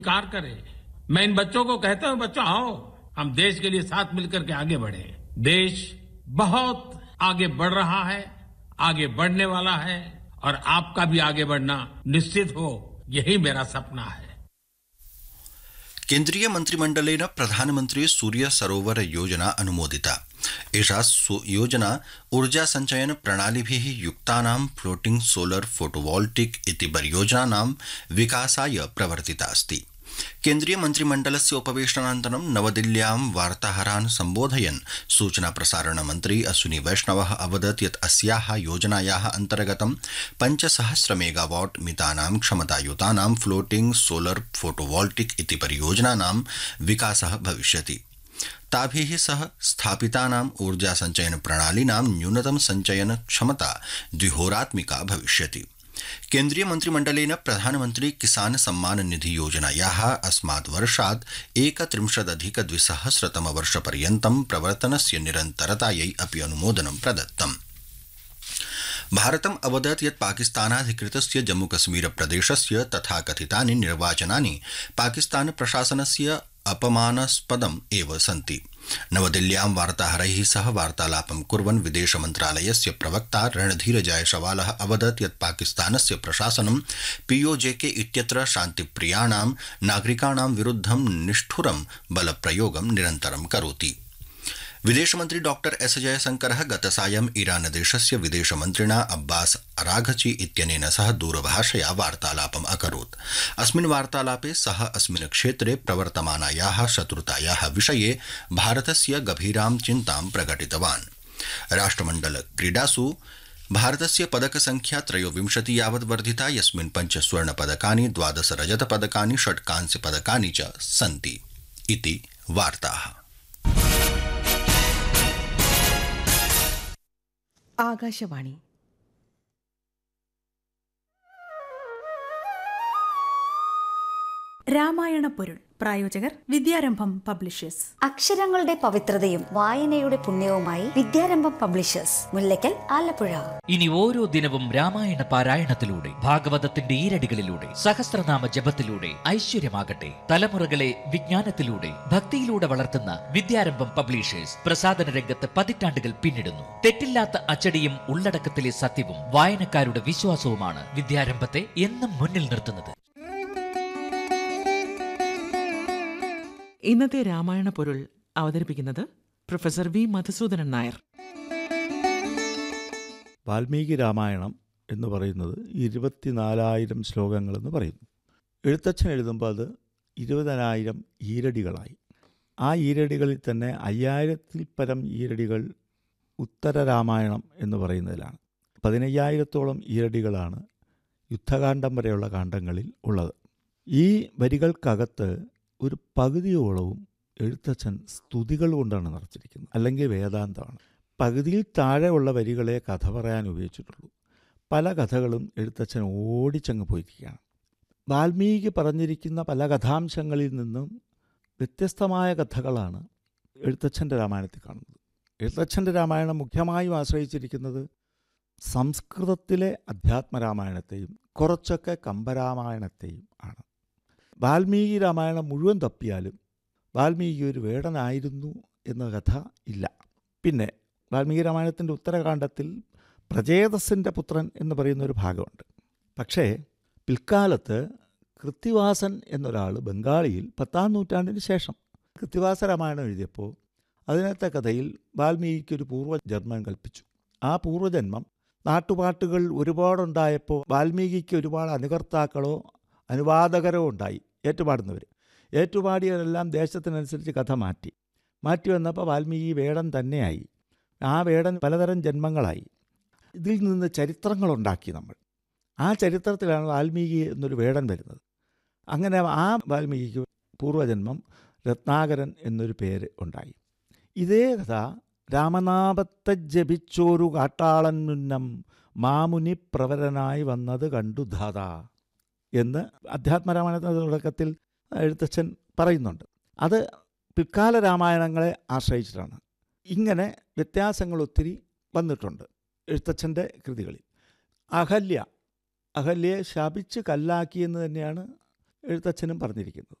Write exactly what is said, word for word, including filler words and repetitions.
Car करे। मैं इन बच्चों को कहता हूं, बच्चों आओ, हम देश के लिए साथ मिलकर के आगे बढ़े। देश बहुत आगे बढ़ रहा है, आगे बढ़ने वाला है, और आपका भी आगे बढ़ना निश्चित हो, यही मेरा सपना है। केन्द्रीय मन्त्रिमण्डलेन प्रधानमन्त्री सूर्य सरोवर योजना अनुमोदिता। एषा योजना ऊर्जा संचयन प्रणालिभिः युक्तानां फ्लोटिंग सोलर फोटोवोल्टिक इति परियोजनानां विकासाय प्रवर्तिता अस्ति। केन्द्रीय मन्त्रिमण्डलस्य उपवेशनानन्तरं नवदिल्ल्यां वार्ताहरान् सम्बोधयन् सूचना प्रसारण मन्त्री अश्विनी वैष्णवः अवदत् यत् अस्याः योजनायाः अन्तर्गतं पञ्चसहस्र मेगावाट् मितानां क्षमतायुतानां फ्लोटिंग सोलर फोटोवोल्टिक इति परियोजनानां विकासः भविष्यति। ताभिः सह स्थापितानां ऊर्जा संचयन प्रणालीनां न्यूनतम संचयन क्षमता द्विहोरात्मिका भविष्यति। केन्द्रीय मन्त्रिमण्डलेन प्रधानमन्त्री किसान सम्मान निधि योजनायाः अस्मात् वर्षात् एकत्रिंशदधिक द्विसहस्रतम वर्षपर्यन्तं प्रवर्तनस्य निरन्तरतायै अपि अनुमोदनं प्रदत्तम्। भारतम् अवदत् यत् पाकिस्तानाधिकृतस्य जम्मूकश्मीर प्रदेशस्य तथाकथितानि निर्वाचनानि पाकिस्तान प्रशासनस्य अपमानास्पदम् एव सन्ति। नवदिल्ल्यां वार्ताहरैः सह वार्तालापं कुर्वन् विदेश मन्त्रालयस्य प्रवक्ता रणधीर जायसवालः अवदत् यत् पाकिस्तानस्य प्रशासनं पीओजेके इत्यत्र शान्तिप्रियाणां नागरिकाणां विरुद्धं निष्ठुरं बलप्रयोगं निरन्तरं करोति। विदेशमन्त्री डॉक्टर एस जयशंकरः गतसायं ईरान देशस्य विदेशमन्त्रिणा अब्बास अराघची इत्यनेन सह दूरभाषया वार्तालापम् अकरोत्। अस्मिन् वार्तालापे सः अस्मिन् क्षेत्रे प्रवर्तमानायाः शत्रुतायाः विषये भारतस्य गभीरां चिन्तां प्रकटितवान्। राष्ट्रमण्डल क्रीडासु भारतस्य पदकसंख्या त्रयोविंशति यावत् वर्धिता, यस्मिन् पञ्च स्वर्णपदकानि, द्वादश रजतपदकानि, षट् कांस्यपदकानि च सन्ति इति वार्ताः। ആകാശവാണി. രാമായണ പൊരുൾ പ്രായോജകർ വിദ്യാരംഭം പബ്ലിഷേഴ്സ്. അക്ഷരങ്ങളുടെ പവിത്രതയും വായനയുടെ പുണ്യവുമായി വിദ്യാരംഭം പബ്ലിഷേഴ്സ്, മുല്ലയ്ക്കൽ, ആലപ്പുഴ. ഇനി ഓരോ ദിനവും രാമായണ പാരായണത്തിലൂടെ, ഭാഗവതത്തിന്റെ ഈരടികളിലൂടെ, സഹസ്രനാമ ജപത്തിലൂടെ ഐശ്വര്യമാകട്ടെ. തലമുറകളെ വിജ്ഞാനത്തിലൂടെ, ഭക്തിയിലൂടെ വളർത്തുന്ന വിദ്യാരംഭം പബ്ലിഷേഴ്സ് പ്രസാധന രംഗത്ത് പതിറ്റാണ്ടുകൾ പിന്നിടുന്നു. തെറ്റില്ലാത്ത അച്ചടിയും ഉള്ളടക്കത്തിലെ സത്യവും വായനക്കാരുടെ വിശ്വാസവുമാണ് വിദ്യാരംഭത്തെ എന്നും മുന്നിൽ നിർത്തുന്നത്. ഇന്നത്തെ രാമായണ പൊരുൾ അവതരിപ്പിക്കുന്നത് പ്രൊഫസർ വി മധുസൂദനൻ നായർ. വാൽമീകി രാമായണം എന്ന് പറയുന്നത് ഇരുപത്തിനാലായിരം ശ്ലോകങ്ങളെന്ന് പറയുന്നു. എഴുത്തച്ഛൻ എഴുതുമ്പോൾ അത് ഇരുപതിനായിരം ഈരടികളായി. ആ ഈരടികളിൽ തന്നെ അയ്യായിരത്തിൽ പരം ഈരടികൾ ഉത്തര രാമായണം എന്ന് പറയുന്നതിലാണ്. പതിനയ്യായിരത്തോളം ഈരടികളാണ് യുദ്ധകാന്ഡം വരെയുള്ള കാണ്ഡങ്ങളിൽ ഉള്ളത്. ഈ വരികൾക്കകത്ത് ഒരു പകുതിയോളവും എഴുത്തച്ഛൻ സ്തുതികൾ കൊണ്ടാണ് നിറച്ചിരിക്കുന്നത്, അല്ലെങ്കിൽ വേദാന്തമാണ്. പകുതിയിൽ താഴെയുള്ള വരികളെ കഥ പറയാൻ ഉപയോഗിച്ചിട്ടുള്ളൂ. പല കഥകളും എഴുത്തച്ഛൻ ഓടിച്ചങ്ങ് പോയിരിക്കുകയാണ്. വാൽമീകി പറഞ്ഞിരിക്കുന്ന പല കഥാംശങ്ങളിൽ നിന്നും വ്യത്യസ്തമായ കഥകളാണ് എഴുത്തച്ഛൻ്റെ രാമായണത്തിൽ കാണുന്നത്. എഴുത്തച്ഛൻ്റെ രാമായണം മുഖ്യമായും ആശ്രയിച്ചിരിക്കുന്നത് സംസ്കൃതത്തിലെ അധ്യാത്മരാമായണത്തെയും കുറച്ചൊക്കെ കമ്പരാമായണത്തെയും ആണ്. വാൽമീകി രാമായണം മുഴുവൻ തപ്പിയാലും വാൽമീകി ഒരു വേടനായിരുന്നു എന്ന കഥ ഇല്ല. പിന്നെ വാൽമീകി രാമായണത്തിൻ്റെ ഉത്തരകാണ്ഡത്തിൽ പ്രചേതസിൻ്റെ പുത്രൻ എന്ന് പറയുന്നൊരു ഭാഗമുണ്ട്. പക്ഷേ പിൽക്കാലത്ത് കൃത്തിവാസൻ എന്നൊരാൾ ബംഗാളിയിൽ പത്താം നൂറ്റാണ്ടിന് ശേഷം കൃത്തിവാസ രാമായണം എഴുതിയപ്പോൾ അതിനകത്തെ കഥയിൽ വാൽമീകിക്കൊരു പൂർവ്വജന്മം കൽപ്പിച്ചു. ആ പൂർവ്വജന്മം നാട്ടുപാട്ടുകൾ ഒരുപാടുണ്ടായപ്പോൾ വാൽമീകിക്ക് ഒരുപാട് അനുകർത്താക്കളോ അനുവാദകരോ ഉണ്ടായി, ഏറ്റുപാടുന്നവർ. ഏറ്റുപാടിയവരെല്ലാം ദേശത്തിനനുസരിച്ച് കഥ മാറ്റി മാറ്റി വന്നപ്പോൾ വാൽമീകി വേടൻ തന്നെയായി. ആ വേടൻ പലതരം ജന്മങ്ങളായി. ഇതിൽ നിന്ന് ചരിത്രങ്ങളുണ്ടാക്കി നമ്മൾ. ആ ചരിത്രത്തിലാണ് വാൽമീകി എന്നൊരു വേടൻ വരുന്നത്. അങ്ങനെ ആ വാൽമീകിക്ക് പൂർവ്വജന്മം രത്നാകരൻ എന്നൊരു പേര് ഉണ്ടായി. ഇതേ കഥ രാമനാമത്തെ ജപിച്ചോരു കാട്ടാളൻ മുന്നം മാമുനി പ്രവരനായി വന്നത് കണ്ടു ധാതാ എന്ന് അധ്യാത്മരാമായണത്തിൻ്റെ തുടക്കത്തിൽ എഴുത്തച്ഛൻ പറയുന്നുണ്ട്. അത് പിൽക്കാല രാമായണങ്ങളെ ആശ്രയിച്ചിട്ടാണ്. ഇങ്ങനെ വ്യത്യാസങ്ങൾ ഒത്തിരി വന്നിട്ടുണ്ട് എഴുത്തച്ഛൻ്റെ കൃതികളിൽ. അഹല്യ അഹല്യയെ ശപിച്ച് കല്ലാക്കിയെന്ന് തന്നെയാണ് എഴുത്തച്ഛനും പറഞ്ഞിരിക്കുന്നത്.